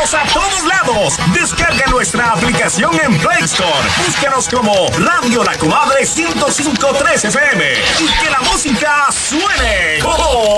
Estamos a todos lados. Descarga nuestra aplicación en Play Store. Búscanos como Radio La Comadre 105.3 FM y que la música suene. ¡Oh!